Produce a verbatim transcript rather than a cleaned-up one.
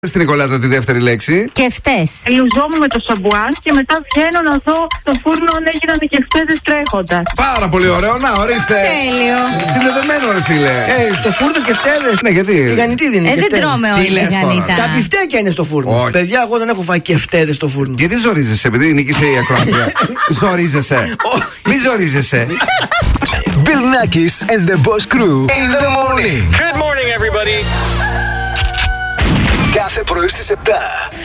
Στην Νικολάτα τη δεύτερη λέξη. Κεφτές. Λουζόμουν με το σαμπουάν και μετά βγαίνω να δω το φούρνο αν έγιναν οι κεφτέδες τρέχοντας. Πάρα πολύ ωραίο, να ορίστε. Τέλειο. Συνδεδεμένο, ρε φίλε. Ε, στο φούρνο κεφτέδες. Ναι, γιατί. Τηγανιτίδη είναι. Ε, δεν κεφτέδες. τρώμε Τι όλοι λες τώρα? τηγανίτα. Τα πιφτέκια είναι στο φούρνο. Όχι. Παιδιά, εγώ δεν έχω φάει κεφτέδες στο φούρνο. Γιατί ζορίζεσαι, επειδή νίκησε η ακροάτρια. Ζορίζεσαι. Μη ζορίζεσαι. Bill Nackis and the Boss Crew in the morning. Good morning, everybody. Κάθε πρωί στις επτά.